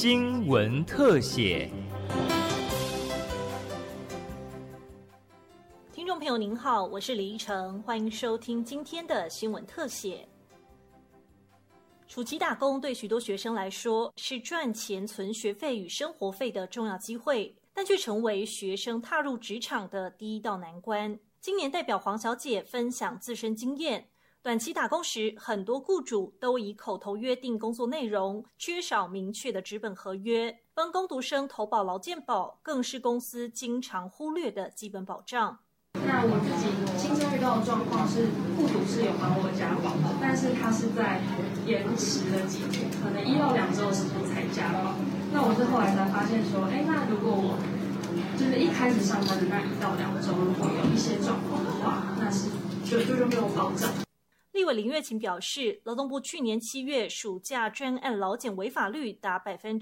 新闻特写。 听众朋友您好，我是李依晨，欢迎收听今天的新闻特写。暑期打工对许多学生来说是赚钱存学费与生活费的重要机会，但却成为学生踏入职场的第一道难关。今年代表黄小姐分享自身经验，短期打工时，很多雇主都以口头约定工作内容，缺少明确的纸本合约。帮工读生投保劳健保，更是公司经常忽略的基本保障。 那我自己亲身遇到的状况是，雇主是有帮我加保的，但是他是在延迟了几天，可能1到2周的时间才加保。那我是后来才发现说，那如果我就是一开始上班的那1到2周，如果有一些状况的话，那是就没有保障。 立委林月琴表示，劳动部去年7月暑假专案劳检违法率达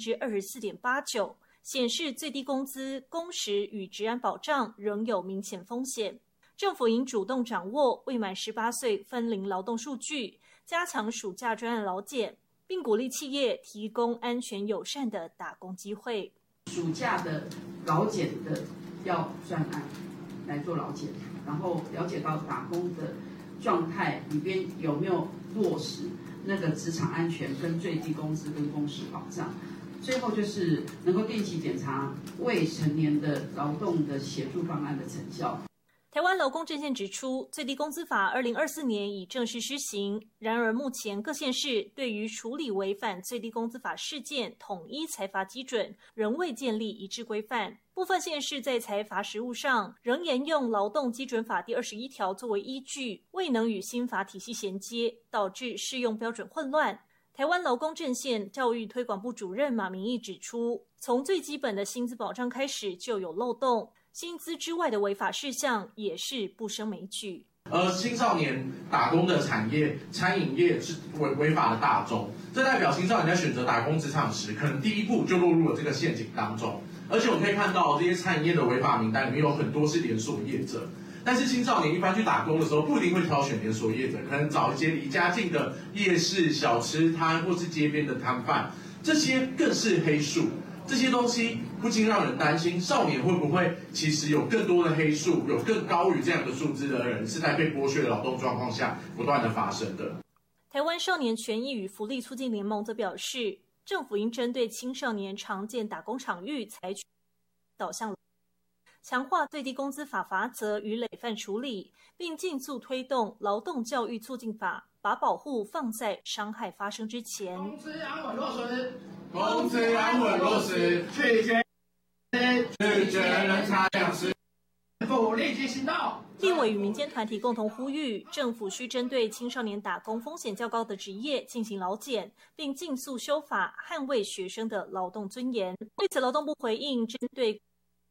24.89%， 显示最低工资、工时与职安保障仍有明显风险。政府应主动掌握未满18岁分龄劳动数据，加强暑假专案劳检，并鼓励企业提供安全友善的打工机会。 暑假的劳检的要专案来做劳检，然后了解到打工的状态里边有没有落实那个职场安全跟最低工资跟工时保障。最后就是能够定期检查未成年的劳动的协助方案的成效。 台湾劳工阵线指出，最低工资法2024年已正式施行，然而目前各县市对于处理违反最低工资法事件统一裁罚基准仍未建立一致规范，部分县市在裁罚实务上仍沿用劳动基准法第21条作为依据，未能与新法体系衔接，导致适用标准混乱。台湾劳工阵线教育推广部主任马明义指出，从最基本的薪资保障开始就有漏洞，薪资之外的违法事项也是不胜枚举。 青少年打工的产业，餐饮业是违法的大宗，这代表青少年在选择打工职场时，可能第一步就落入了这个陷阱当中。而且我们可以看到，这些餐饮业的违法名单里面有很多是连锁业者。但是青少年一般去打工的时候，不一定会挑选连锁业者，可能找一些离家近的夜市、小吃摊或是街边的摊贩，这些更是黑数。这些东西不禁让人担心，少年会不会其实有更多的黑数，有更高于这样的数字的人是在被剥削的劳动状况下不断的发生的。 台湾少年权益与福利促进联盟则表示，政府应针对青少年常见打工场域采取导向，强化最低工资法罚则与累犯处理，并尽速推动劳动教育促进法，把保护放在伤害发生之前。 公司安稳落实，公司安稳落实，拒绝人才两失，不立即行动。 立委与民间团体共同呼吁，政府需针对青少年打工风险较高的职业进行劳检，并尽速修法，捍卫学生的劳动尊严。对此，劳动部回应，针对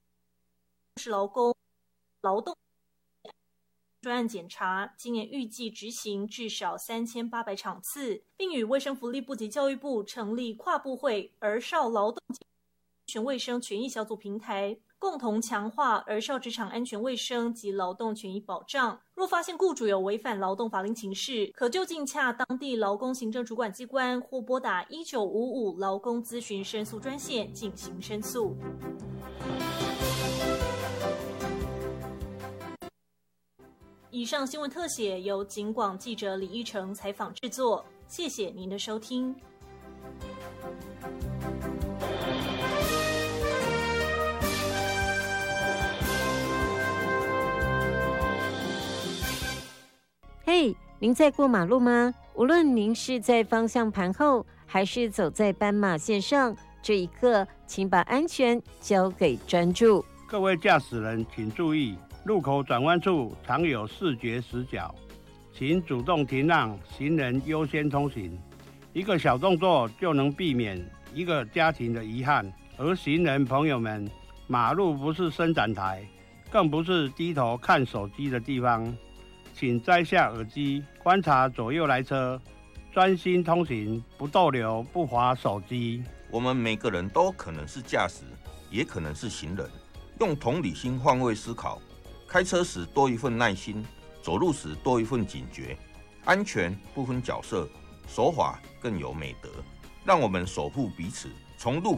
劳动专案检查，今年预计执行至少3800场次，并与卫生福利部及教育部成立跨部会儿少劳动安全卫生权益小组平台，共同强化儿少职场安全卫生及劳动权益保障。若发现雇主有违反劳动法令情事，可就近洽当地劳工行政主管机关或拨打1955劳工咨询申诉专线进行申诉。以上新闻特写由警广记者李依成采访制作，谢谢您的收听。 嘿，您在过马路吗？无论您是在方向盘后，还是走在斑马线上，这一刻，请把安全交给专注。 各位驾驶人请注意，路口转弯处常有视觉死角，请主动停让，行人优先通行。一个小动作就能避免一个家庭的遗憾。而行人朋友们，马路不是伸展台，更不是低头看手机的地方，请摘下耳机，观察左右来车，专心通行，不逗留，不滑手机。 我们每个人都可能是驾驶，也可能是行人。用同理心换位思考，开车时多一份耐心，走路时多一份警觉。安全不分角色，守法更有美德。让我们守护彼此，从路